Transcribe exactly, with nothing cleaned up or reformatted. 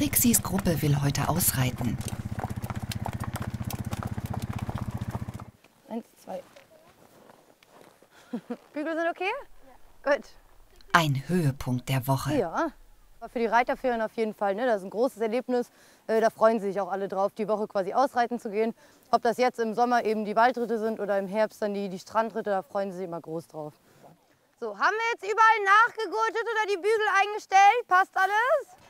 Trixis Gruppe will heute ausreiten. Eins, zwei. Bügel sind okay? Ja. Gut. Ein Höhepunkt der Woche. Ja, für die Reiterferien auf jeden Fall. Ne? Das ist ein großes Erlebnis. Äh, da freuen sich auch alle drauf, die Woche quasi ausreiten zu gehen. Ob das jetzt im Sommer eben die Waldritte sind oder im Herbst dann die, die Strandritte, da freuen sie sich immer groß drauf. So, haben wir jetzt überall nachgegurtet oder die Bügel eingestellt? Passt alles?